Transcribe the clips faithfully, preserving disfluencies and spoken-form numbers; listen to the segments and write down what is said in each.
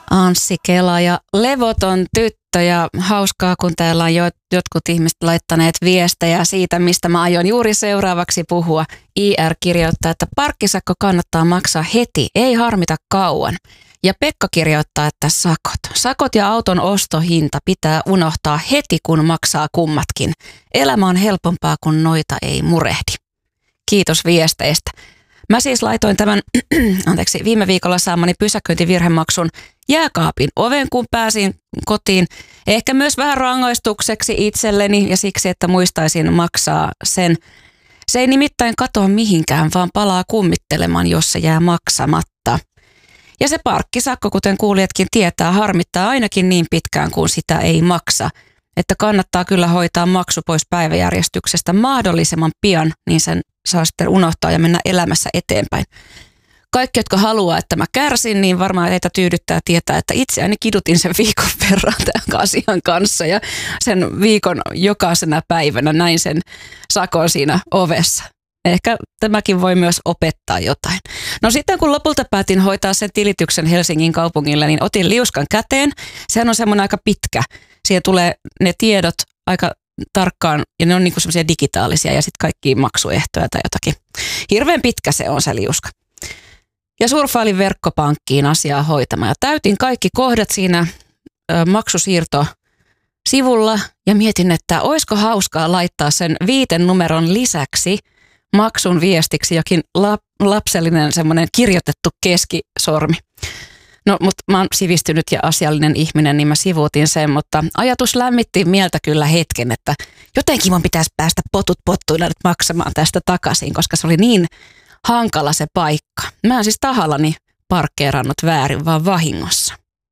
Anssi Kela ja levoton tyttö ja hauskaa, kun täällä on jo, jotkut ihmiset laittaneet viestejä siitä, mistä mä aion juuri seuraavaksi puhua. I R kirjoittaa, että parkkisakko kannattaa maksaa heti, ei harmita kauan. Ja Pekka kirjoittaa, että sakot. Sakot ja auton ostohinta pitää unohtaa heti, kun maksaa kummatkin. Elämä on helpompaa, kun noita ei murehdi. Kiitos viesteistä. Mä siis laitoin tämän anteeksi, viime viikolla saamani pysäköintivirhemaksun jääkaapin oven, kun pääsin kotiin. Ehkä myös vähän rangaistukseksi itselleni ja siksi, että muistaisin maksaa sen. Se ei nimittäin katoa mihinkään, vaan palaa kummittelemaan, jos se jää maksamatta. Ja se parkkisakko, kuten kuulijatkin tietää, harmittaa ainakin niin pitkään, kun sitä ei maksa. Että kannattaa kyllä hoitaa maksu pois päiväjärjestyksestä mahdollisimman pian, niin sen saa sitten unohtaa ja mennä elämässä eteenpäin. Kaikki, jotka haluaa, että mä kärsin, niin varmaan heitä tyydyttää tietää, että itseäni kidutin sen viikon verran tämän asian kanssa. Ja sen viikon jokaisena päivänä näin sen sakon siinä ovessa. Ehkä tämäkin voi myös opettaa jotain. No sitten kun lopulta päätin hoitaa sen tilityksen Helsingin kaupungille, niin otin liuskan käteen. Sehän on semmoinen aika pitkä. Siihen tulee ne tiedot aika tarkkaan ja ne on niinku semmoisia digitaalisia ja sitten kaikki maksuehtoja tai jotakin. Hirveän pitkä se on se liuska. Ja surffailin verkkopankkiin asiaa hoitamaan ja täytin kaikki kohdat siinä ö, maksusiirto sivulla ja mietin, että olisiko hauskaa laittaa sen viiten numeron lisäksi maksun viestiksi jokin lap, lapsellinen semmoinen kirjoitettu keskisormi. No, mutta mä oon sivistynyt ja asiallinen ihminen, niin mä sivuutin sen, mutta ajatus lämmitti mieltä kyllä hetken, että jotenkin mun pitäisi päästä potut pottuina nyt maksamaan tästä takaisin, koska se oli niin hankala se paikka. Mä en siis tahallani parkkeerannut väärin, vaan vahingossa.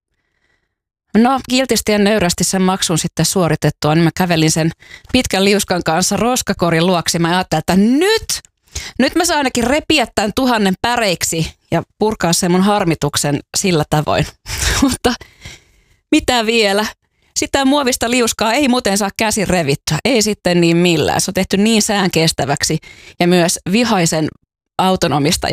No, kiltisti ja nöyrästi sen maksun sitten suoritettua, niin mä kävelin sen pitkän liuskan kanssa roskakorin luoksi. Mä ajattelin, että nyt, nyt mä saan ainakin repiä tämän tuhannen päreiksi ja purkaa sen mun harmituksen sillä tavoin. Mutta mitä vielä? Sitä muovista liuskaa ei muuten saa käsin revittyä, ei sitten niin millään. Se on tehty niin säänkestäväksi ja myös vihaisen autonomistajan